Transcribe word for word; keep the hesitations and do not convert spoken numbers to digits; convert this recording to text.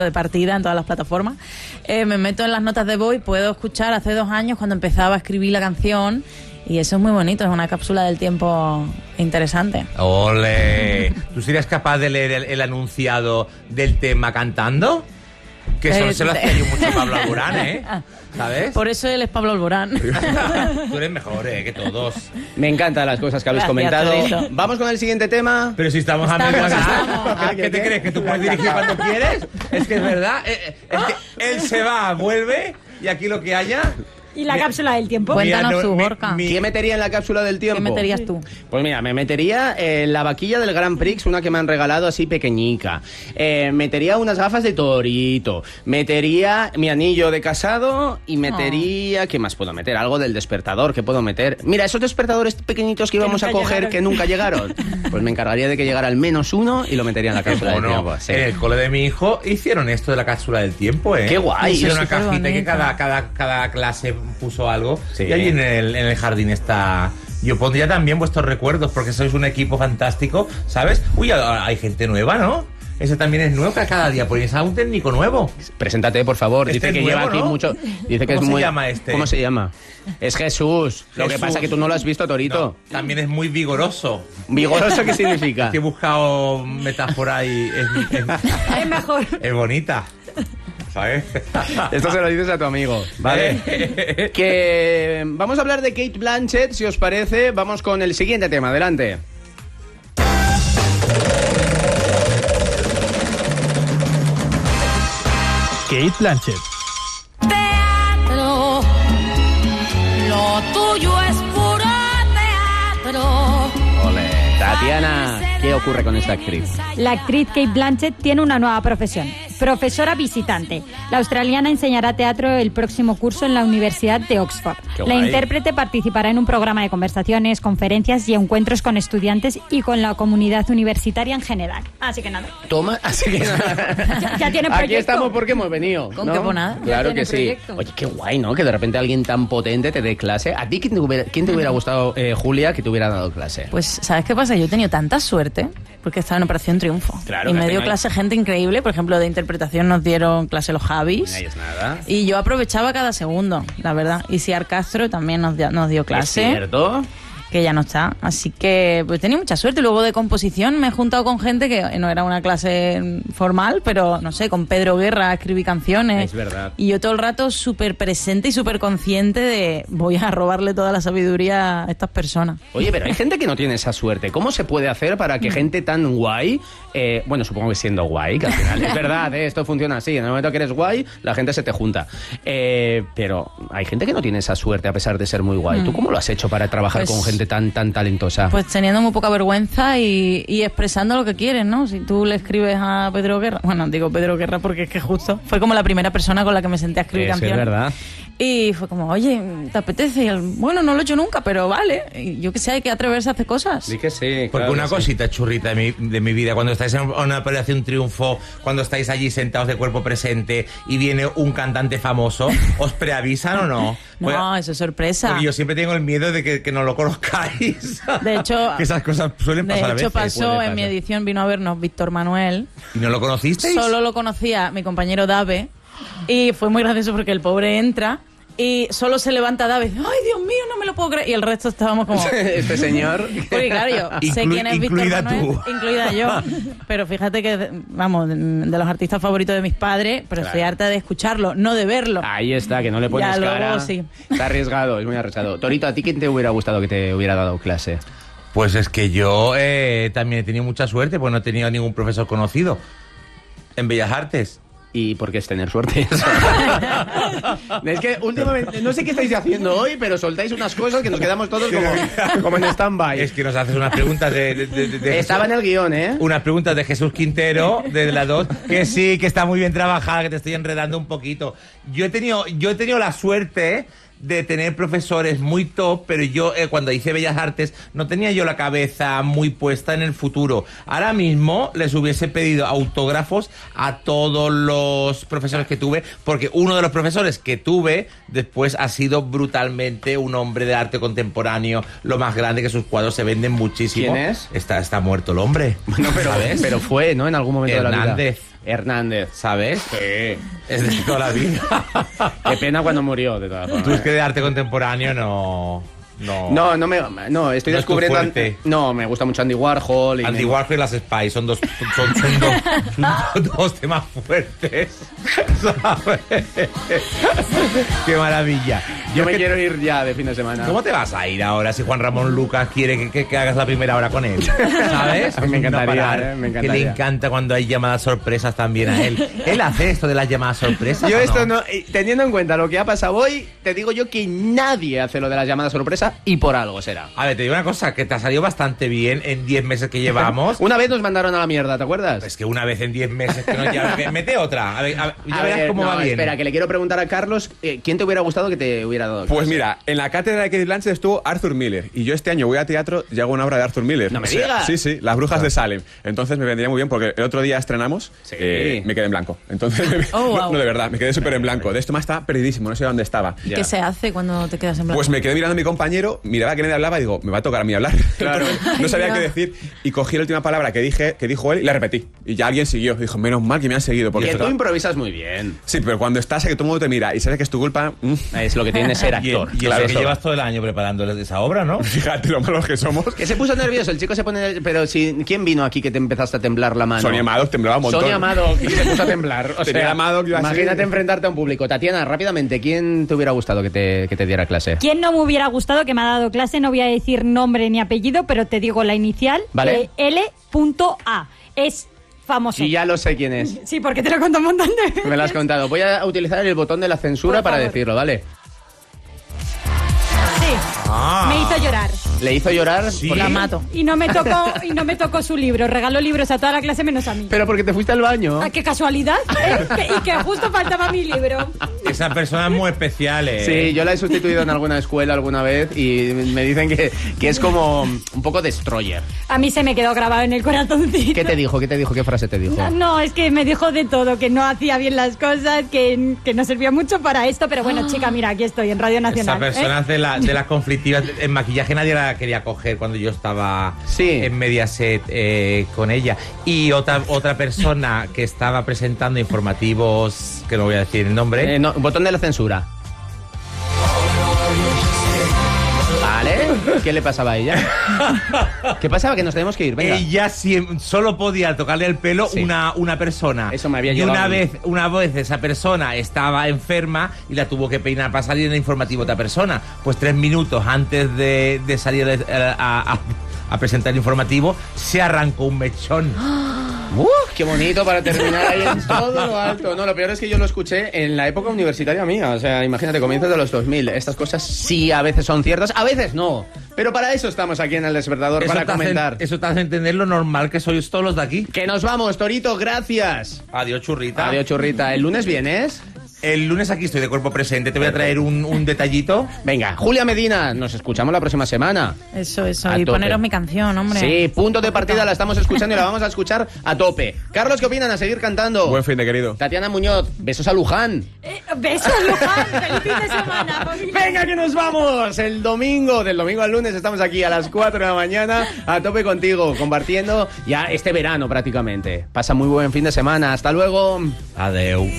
de partida en todas las plataformas. Eh, me meto en las notas de voz y puedo escuchar hace dos años cuando empezaba a escribir la canción. Y eso es muy bonito, es una cápsula del tiempo interesante. ¡Ole! ¿Tú serías capaz de leer el, el anunciado del tema cantando? Que eso eh, se lo hacía yo mucho a Pablo Alborán, ¿eh? ¿Sabes? Por eso él es Pablo Alborán. Tú eres mejor, ¿eh? Que todos. Me encantan las cosas que habéis comentado. Torito. Vamos con el siguiente tema. Pero si estamos, estamos a medio estamos. ¿Qué te crees? ¿Que tú puedes dirigir cuando quieres? Es que es verdad. Es que él se va, vuelve y aquí lo que haya... ¿Y la cápsula del tiempo? Cuéntanos Mira, no, tú, mi- Gorka. mi- ¿Qué metería en la cápsula del tiempo? ¿Qué meterías tú? Pues mira, me metería eh, la vaquilla del Grand Prix, una que me han regalado así pequeñica. Eh, metería unas gafas de torito. Metería mi anillo de casado y metería... ¿Qué más puedo meter? Algo del despertador que puedo meter. Mira, esos despertadores pequeñitos que íbamos a coger llegaron. que nunca llegaron. Pues me encargaría de que llegara al menos uno y lo metería en la cápsula del Bueno, tiempo. Sí. en el cole de mi hijo hicieron esto de la cápsula del tiempo, ¿eh? ¡Qué guay! Hicieron Eso una es cajita que superbonito. cada, cada, cada clase puso algo. Sí. Y allí en el, en el jardín está... Yo pondría también vuestros recuerdos, porque sois un equipo fantástico, ¿sabes? Uy, ahora hay gente nueva, ¿no? Ese también es nuevo, que cada día ponéis a un técnico nuevo. Preséntate, por favor. Este Dice es que nuevo, lleva aquí ¿no? mucho... Dice que ¿Cómo es se muy... llama este? ¿Cómo se llama? Es Jesús. Lo que Jesús. pasa es que tú no lo has visto, Torito. No, también es muy vigoroso. ¿Vigoroso qué significa? Que he buscado metáfora y es, es, Es mejor. es bonita. ¿Sabes? Esto se lo dices a tu amigo, ¿vale? Que vamos a hablar de Kate Blanchett, si os parece. Vamos con el siguiente tema, adelante. Kate Blanchett. Teatro, lo tuyo es puro teatro. Tatiana, ¿qué ocurre con esta actriz? La actriz Kate Blanchett tiene una nueva profesión, profesora visitante. La australiana enseñará teatro el próximo curso en la Universidad de Oxford. Qué La guay. intérprete participará en un programa de conversaciones, conferencias y encuentros con estudiantes y con la comunidad universitaria en general. Así que nada. Toma, así que Ya, ya tiene aquí proyecto. estamos porque hemos venido. ¿Con ¿no? qué ponada? Ya Claro tiene que sí. proyecto. Oye, qué guay, ¿no? Que de repente alguien tan potente te dé clase. ¿A ti quién te hubiera, quién te hubiera gustado, eh, Julia, que te hubiera dado clase? Pues, ¿sabes qué pasa? Yo he tenido tanta suerte porque estaba en Operación Triunfo. Claro, y que me dio tengáis- clase gente increíble. Por ejemplo, de interpretación nos dieron clase los Javis. Ahí es nada. Y yo aprovechaba cada segundo, la verdad. Y Ciar Castro también nos, dio- nos dio ¿Es clase, cierto? que ya no está. Así que pues tenía mucha suerte. Luego de composición me he juntado con gente que no era una clase formal, pero no sé, con Pedro Guerra escribí canciones. Es verdad. Y yo todo el rato súper presente y súper consciente de voy a robarle toda la sabiduría a estas personas. Oye, pero hay gente que no tiene esa suerte. ¿Cómo se puede hacer para que gente tan guay, eh, bueno, supongo que siendo guay, que al final es verdad, ¿eh? Esto funciona así, en el momento que eres guay, la gente se te junta. Eh, pero hay gente que no tiene esa suerte a pesar de ser muy guay. ¿Tú cómo lo has hecho para trabajar Pues- con gente tan, tan talentosa? Pues teniendo muy poca vergüenza y, y expresando lo que quieres, ¿no? Si tú le escribes a Pedro Guerra, bueno, digo Pedro Guerra porque es que justo fue como la primera persona con la que me senté a escribir Sí, sí, es canciones. verdad. Y fue como, oye, ¿te apetece? Y él, bueno, no lo he hecho nunca, pero vale. Y yo que sé, hay que atreverse a hacer cosas. Sí que sí. Porque claro una que sí. cosita churrita de mi, de mi vida, cuando estáis en una operación triunfo, cuando estáis allí sentados de cuerpo presente y viene un cantante famoso, ¿os preavisan o no? No, Pues- eso es sorpresa. Porque yo siempre tengo el miedo de que, que no lo conozcáis. De hecho, que esas cosas suelen de pasar a hecho veces. pasó puede en mi pasar. edición, vino a vernos Víctor Manuel. ¿Y no lo conocisteis? Solo lo conocía mi compañero Dave. Y fue muy gracioso porque el pobre entra y solo se levanta Dave. ¡Ay, Dios mío, no me lo puedo creer! Y el resto estábamos como... Este señor. Porque claro, yo sé Inclu- quién es Víctor incluida Manuel, tú. incluida yo. Pero fíjate que, vamos, de, de los artistas favoritos de mis padres, pero estoy Claro. harta de escucharlo, no de verlo. Ahí está, que no le pones Ya, luego cara. sí. Está arriesgado, es muy arriesgado. Torito, ¿a ti quién te hubiera gustado que te hubiera dado clase? Pues es que yo eh, también he tenido mucha suerte, pues no he tenido ningún profesor conocido en Bellas Artes. ¿Y por qué es tener suerte? Es que últimamente, no sé qué estáis haciendo hoy, pero soltáis unas cosas que nos quedamos todos como, como en stand-by. Es que nos haces unas preguntas de... de- de- de- Estaba en el guión, ¿eh? Unas preguntas de Jesús Quintero, de la dos, que sí, que está muy bien trabajada, que te estoy enredando un poquito. Yo he tenido, yo he tenido la suerte de tener profesores muy top, pero yo eh, cuando hice Bellas Artes no tenía yo la cabeza muy puesta en el futuro. Ahora mismo les hubiese pedido autógrafos a todos los profesores que tuve, porque uno de los profesores que tuve después ha sido brutalmente un hombre de arte contemporáneo, lo más grande, que sus cuadros se venden muchísimo. ¿Quién es? Está, está muerto el hombre. No, pero, ¿Sabes? pero fue, ¿no? En algún momento de la vida. Hernández. Hernández. ¿Sabes? Sí. Es de toda la vida. Qué pena cuando murió, de todas formas. Tú es que de arte contemporáneo no... No, No, no me, no, estoy No es tu descubriendo. fuerte. No, me gusta mucho Andy Warhol. Y Andy me- Warhol y las Spice son dos, son, son dos, dos temas fuertes, ¿sabes? Qué maravilla. Yo es me que- quiero ir ya de fin de semana. ¿Cómo te vas a ir ahora si Juan Ramón Lucas quiere que, que- que hagas la primera hora con él? ¿Sabes? Me encantaría, No parar, eh, me Que encantaría. le encanta cuando hay llamadas sorpresas también a él. ¿Él hace esto de las llamadas sorpresas? Yo o esto no, eh, teniendo en cuenta lo que ha pasado hoy, te digo yo que nadie hace lo de las llamadas sorpresa y por algo será. A ver, te digo una cosa, que te ha salido bastante bien en diez meses que llevamos. Una vez nos mandaron a la mierda, ¿te acuerdas? Es que una vez en diez meses que no ya... Mete otra, a ver, a ver, ya A verás ver, cómo no, va bien. Espera, que le quiero preguntar a Carlos, eh, ¿quién te hubiera gustado que te hubiera dado Pues clase? mira, en la cátedra de Kate Blanchett estuvo Arthur Miller y yo este año voy a teatro y hago una obra de Arthur Miller. No me O sea, digas. Sí, sí, Las Brujas de Salem. Entonces me vendría muy bien porque el otro día estrenamos, Sí. eh, me quedé en blanco. Entonces, me- Oh, wow. no, no, de verdad, me quedé súper en blanco. De esto más estaba perdidísimo, no sé dónde estaba. ¿Y qué se hace cuando te quedas en blanco? Pues me quedé mirando a mi compañero, miraba que nadie hablaba y digo, me va a tocar a mí hablar. Claro. Entonces, no sabía Ay, qué no. decir y cogí la última palabra que dije, que dijo él y la repetí. Y ya alguien siguió. Dijo, menos mal que me han seguido. Porque Que esto- tú improvisas muy bien. Sí, pero cuando estás, que todo el mundo te mira y sabes que es tu culpa, mm, Es lo que tiene ser Y, actor. y Claro, eso que eso. llevas todo el año preparando esa obra, ¿no? fíjate lo malos que somos. Que se puso nervioso, el chico se pone... Pero si, ¿quién vino aquí que te empezaste a temblar la mano? Sonia Madoc temblaba un montón. Sonia Madoc, y se puso a temblar. O Tenía sea, a Madoc, yo así. imagínate enfrentarte a un público. Tatiana, rápidamente, ¿quién te hubiera gustado que te, que te diera clase? ¿Quién no me hubiera gustado que me ha dado clase? No voy a decir nombre ni apellido, pero te digo la inicial. Vale. eh, L A. Es famoso. Y ya lo sé quién es. Sí, porque te lo he contado un montón de veces. Me lo has contado. Voy a utilizar el botón de la censura Por para favor. decirlo, ¿vale? Sí. Ah. Me hizo llorar. Le hizo llorar. Sí. porque- La mato. Y no me tocó, y no me tocó su libro. Regaló libros a toda la clase menos a mí. Pero porque te fuiste al baño. Ah, qué casualidad, ¿eh? Que- y que justo faltaba mi libro. Esa persona es muy especial, ¿eh? Sí, yo la he sustituido en alguna escuela alguna vez y me dicen que, que es como un poco destroyer. A mí se me quedó grabado en el corazoncito. ¿Qué te dijo? ¿Qué te dijo? ¿Qué frase te dijo? No, no, es que me dijo de todo, que no hacía bien las cosas, que, que no servía mucho para esto, pero bueno, chica, mira, aquí estoy en Radio Esa Nacional. persona ¿eh? de, la, de las conflictivas. En maquillaje nadie la quería coger cuando yo estaba Sí. en Mediaset eh, con ella. Y otra, otra persona que estaba presentando informativos, que no voy a decir el nombre. Eh, no, botón de la censura. Vale. ¿Qué le pasaba a ella? ¿Qué pasaba? Que nos tenemos que ir. Venga. Ella siem- solo podía tocarle el pelo Sí. una, una persona. Eso me había y llegado una a mí. vez, una vez esa persona estaba enferma y la tuvo que peinar para salir en el informativo otra persona. Pues tres minutos antes de, de salir eh, a, a- a presentar el informativo, se arrancó un mechón. ¡Uh! ¡Qué bonito para terminar ahí en todo lo alto! No, lo peor es que yo lo escuché en la época universitaria mía. O sea, imagínate, comienzos de los dos mil. Estas cosas sí a veces son ciertas, a veces no. Pero para eso estamos aquí en El Despertador, para te hace, comentar. eso te hace entender lo normal que sois todos los de aquí. Que nos vamos, Torito, gracias. Adiós, churrita. Adiós, churrita. ¿El lunes vienes? El lunes aquí estoy de cuerpo presente. Te voy a traer un, un detallito. Venga, Julia Medina, nos escuchamos la próxima semana. Eso, eso. A Y tope. poneros mi canción, hombre. Sí, punto de partida, la estamos escuchando y la vamos a escuchar a tope. Carlos, ¿qué opinan? A seguir cantando. Buen fin de querido. Tatiana Muñoz, besos a Luján. Eh, besos, Luján, feliz fin de semana. familia. Venga, que nos vamos. El domingo, del domingo al lunes, estamos aquí a las cuatro de la mañana, a tope contigo, compartiendo ya este verano prácticamente. Pasa muy buen fin de semana. Hasta luego. Adeu.